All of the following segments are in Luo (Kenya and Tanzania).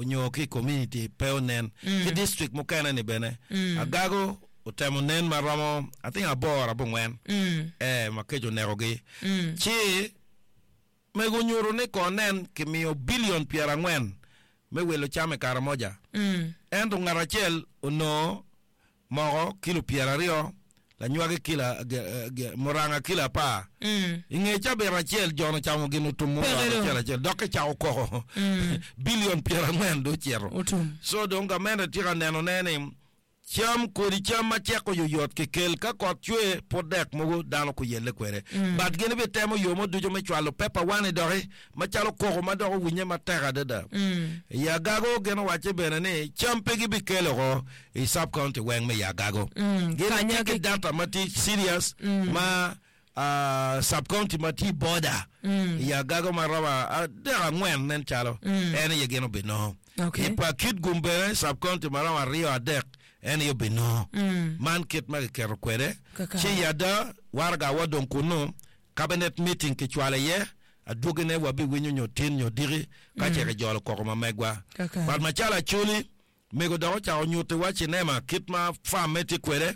unyo ki community peonen ki district mukana ni bene agago utemunen maromo I think abora bungwen makejo nerogi chi megunyuru ni konen kimio billion piara ngwen mewelo chame kara moja endo ngarachel uno mogo kilo piara rio la nyuage kila moranga kila pa inge chabe rachel jono chamo ginu tumu rachel doke chao ko billion piara ngwen do chero so donga mena tira neno nene cham ko di cham ma cheko yoyot ke kel ka ko chwe podek mo dano ko yele kwere bad gene be temo yomo dujo me chwalo pepa wane dore ma chalo ko ma doro winye ma tera dada ya gago geno wache bene ne cham pegi be kelo go e sub county weng me ya gago gene ke data mati serious ma sub county mati border ya gago maraba dera ngwen nen chalo ene ye geno be no ipa kid gumbe sub county maraba rio adek ene yo beno man kit ma kero kwere chi yada warga wadon kuno cabinet meeting ke chwale ye adugene wabi winyo nyotin nyodiri ka chere jolo ko ma megwa bad machala chuli mego dawo cha onyote wachi nema kit ma fameti kwere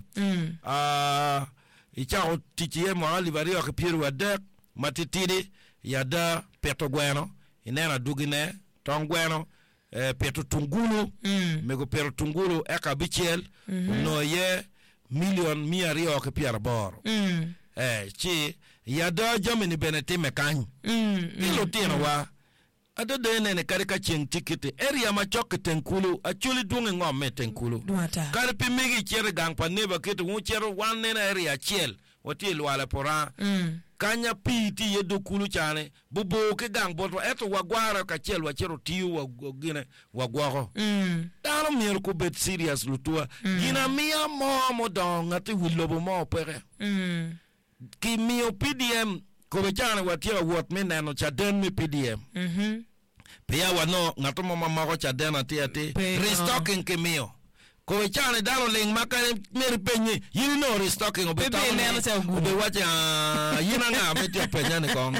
icha titie mo ali vario ke piru wadek matitidi yada peto gweno inena dugine tongweno peto tungulu mego pero tungulu eka bichel no ye million miario ke piara bor chi yada jamini benete mekan ilo tino wa ada de ne karika cheng tikete area ma chok tenkulu achuli dunge ngom tenkulu kar pi migi chere gang pa neba ketu mu chere wan ne area chel wati lwala pora kanya piti yedo kulu chane bubo ke gang boto eto wagwara ka chel wa chero tiu wa gine wagwaro daro mier ko bet serious lutua gina mia mo donga ti wilobo mo pere ki mio PDM ko be chane wati wot me nano cha den mi PDM pe ya wano ngato mo mama ko cha den ati restocking ke mio ko chane dalo ling makane mer penye you know restocking obeta obe wacha yina nga meti penya ne kong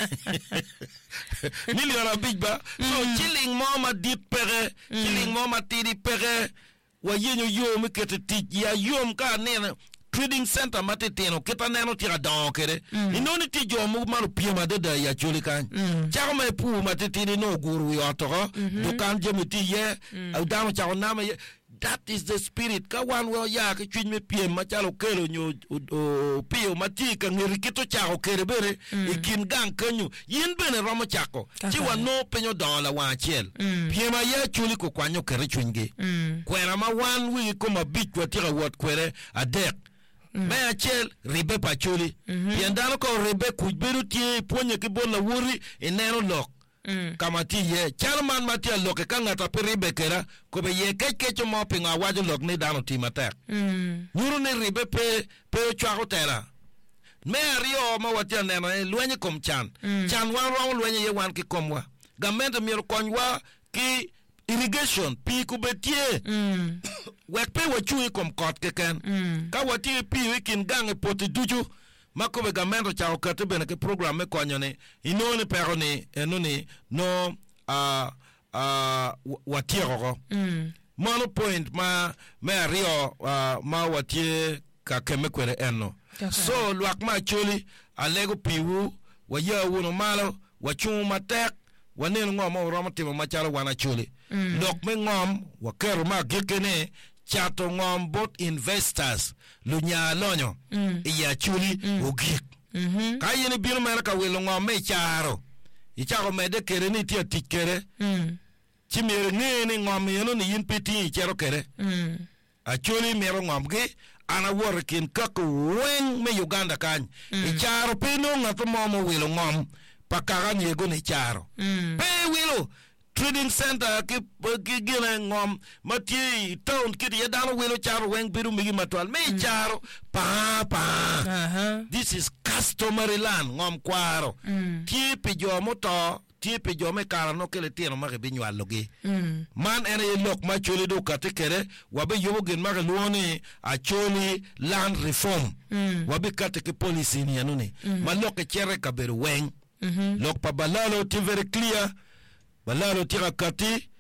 million big ba so chilling mama deep pere chilling mama tidi pere wa yenyo yo mekete ti ya yom ka ne trading center mateteno kita neno tira donkere inoni ti jo mu maru piema de da ya chuli kan chama pu matetini no guru yo to dukan je meti ye au dano cha onama ye that is the spirit ka wan wo ya ke chwin me piem ma chalo kelo nyu pio matika ngirikito chako kerebere ikin gang kanyu yin bene romo chako chi wan no penyo don la wan chel piema ye chuli ko kwanyo kere chwinge kwera ma wan wi ko ma big watira wat kwere adek me achel ribe pachuli piendano ko ribe kujberu tie ponye ke bon la wuri enero lok kama ti ye charman matia loke kanga ta ribe kera ko be ye kecho mo pinga wajo lok ne dano ti matek nyuru ne ribe pe chwa tera me ario ma watia ne na lwenye kom chan wan ro lwenye ye wan ki komwa gamende mir konwa ki irrigation pi ku betie wek pe wachu kom kot keken ka wati pi wikin gange poti duju makobe gamendo cha okate bene ke program me konyone inone perone enone no watiero mono point ma me rio ma watie ka keme kwere eno so luak ma chuli alego piwu waya wono malo wachu matek wanen ngom ro timo machalo wana chuli dok me ngom wakero ma gekene chato ngom bot investors lunya lonyo ya chuli ogik kayene biro mera ka welo ngom me charo ichako mede kere ni tia tikere chimere ngene ngom yeno ni yin peti chero kere a chuli mero ngom ge ana workin kako wen me Uganda kan charo peno ngato momo welo ngom pakara nyego ni charo pe welo trading center ki gina ngom mati town kiti yadano welo charo weng biru migi matwal me charo pa this is customary land ngom kwaro ti pijo moto ti pijo me kara no kele tino mage binyo logi man ene lok ma choli do katekere wabe yobo gen mage luoni a choli land reform wabe kateke policy ni anune ma lok chere kaberu weng lok pa balalo ti very clear balalo tira kati